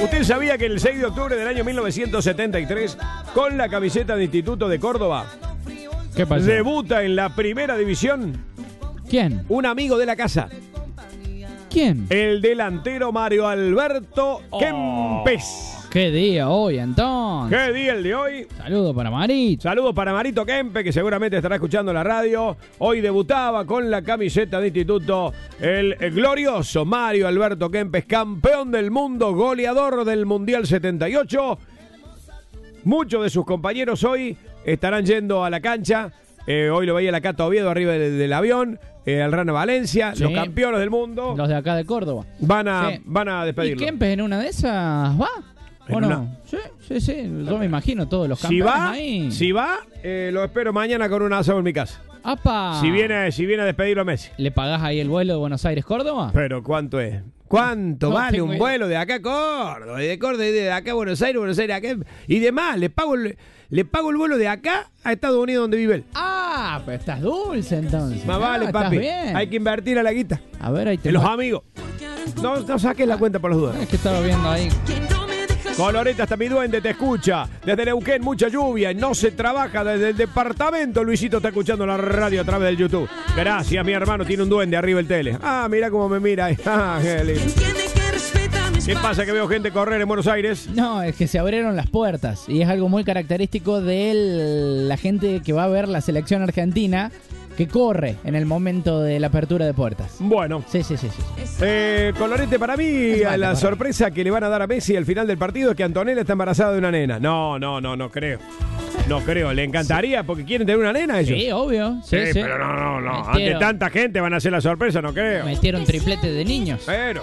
¿Usted sabía que el 6 de octubre del año 1973, con la camiseta de Instituto de Córdoba, ¿Qué pasó? debuta en la primera división ¿Quién? un amigo de la casa? ¿Quién? El delantero Mario Alberto Kempes. ¿Qué día hoy, entonces? ¿Qué día el de hoy? Saludos para Marito. Saludos para Marito Kempe, que seguramente estará escuchando la radio. Hoy debutaba con la camiseta de Instituto el glorioso Mario Alberto Kempes, campeón del mundo, goleador del Mundial 78. Muchos de sus compañeros hoy estarán yendo a la cancha. Hoy lo veía la Cata Oviedo arriba del avión. Al Rana Valencia, Sí. los campeones del mundo. Los de acá de Córdoba. Van a ¿Y despedirlo. Kempes en una de esas va? ¿O ¿En no? una? Sí. Yo me imagino todos los Si campeones va, ahí. lo espero mañana con un asado en mi casa. ¡Apa! Si viene a despedirlo a Messi. ¿Le pagás ahí el vuelo de Buenos Aires-Córdoba? Pero ¿cuánto es? ¿Cuánto No vale tengo un idea. vuelo de acá a Córdoba? Y de Córdoba y de acá a Buenos Aires acá. Y demás, le pago el vuelo de acá a Estados Unidos donde vive él. Ah, pero estás dulce entonces. Más vale, estás papi. bien. Hay que invertir a la guita. A ver, ahí te En los amigos. No saques la cuenta por los dudas. Es que estaba viendo ahí. Coloreta, hasta mi duende te escucha. Desde Neuquén, mucha lluvia. No se trabaja desde el departamento. Luisito está escuchando la radio a través del YouTube. Gracias, mi hermano. Tiene un duende arriba el tele. Ah, mira cómo me mira. Ah, qué lindo. ¿Qué pasa que veo gente correr en Buenos Aires? No, es que se abrieron las puertas y es algo muy característico de la gente que va a ver la selección argentina que corre en el momento de la apertura de puertas. Bueno. Sí. Colorete, para mí la sorpresa que le van a dar a Messi al final del partido es que Antonella está embarazada de una nena. No creo. No creo, le encantaría porque quieren tener una nena ellos. Sí, obvio. Sí. Pero no. Ante tanta gente van a hacer la sorpresa, no creo. Metieron triplete de niños. Pero,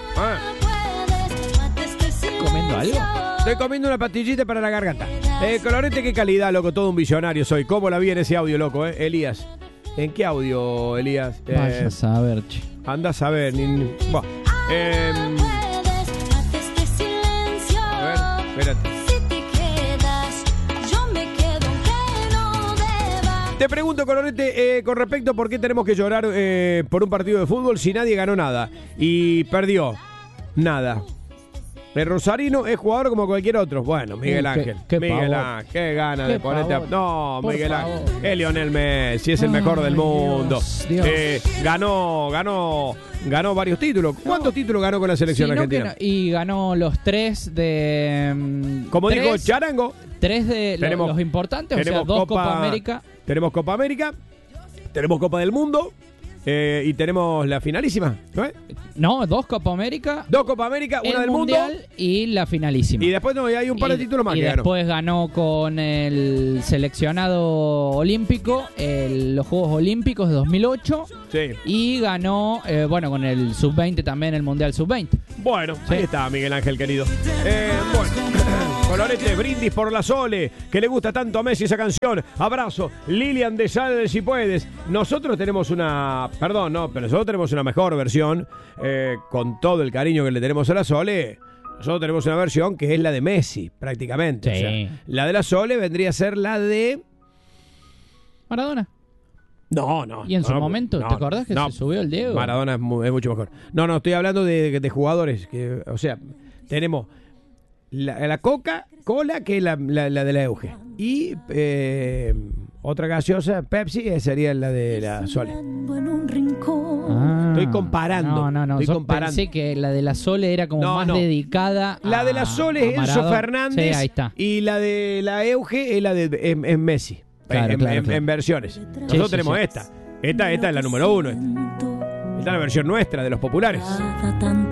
¿Comiendo algo? estoy comiendo una pastillita para la garganta. Colorete, qué calidad, loco, todo un visionario soy. ¿Cómo la vi en ese audio, loco, Elías? ¿En qué audio, Elías? Vaya a saber, che. Andás a ver. Bueno, a ver, espérate. Te pregunto, Colorete, con respecto a por qué tenemos que llorar por un partido de fútbol si nadie ganó nada y perdió nada. El rosarino es jugador como cualquier otro. Bueno, Miguel Ángel. Miguel Ángel, qué gana de ponerte a... No, Miguel Ángel. Es Lionel Messi, es el mejor del mundo. Dios. Ganó varios títulos. ¿Cuántos títulos ganó con la selección argentina? Y ganó los 3 de... Como dijo Charango. 3 de los importantes, o sea, 2 Copa América. Tenemos Copa América, tenemos Copa del Mundo y tenemos la finalísima, ¿no es? No, 2 Copa América. 2 Copa América, una del Mundial mundo. Y la finalísima. Y después hay un par de títulos más y que ganó. después ganó con el seleccionado olímpico, los Juegos Olímpicos de 2008. Sí. Y ganó, con el Sub-20 también, el Mundial Sub-20. Bueno, sí. Ahí está Miguel Ángel, querido. Colorete, brindis por la Sole, que le gusta tanto a Messi esa canción. Abrazo, Lilian de Sal, si puedes. Nosotros tenemos pero nosotros tenemos una mejor versión, con todo el cariño que le tenemos a la Sole. Nosotros tenemos una versión que es la de Messi, prácticamente. Sí. O sea, la de la Sole vendría a ser la de... Maradona. No. ¿Y en su momento? ¿Te acordás que se subió el Diego? Maradona es mucho mejor. No, estoy hablando de jugadores. O sea, tenemos la Coca-Cola, que es la de la Euge. Y otra gaseosa, Pepsi, sería la de la Sole. Estoy comparando. No. Estoy Yo comparando. pensé que la de la Sole era como más dedicada a... La de la Sole es Enzo Fernández. Sí, ahí está. Y la de la Euge es la de es Messi. Claro. En versiones. Nosotros tenemos esta. Esta es la número 1. Esta es la versión nuestra, de los populares.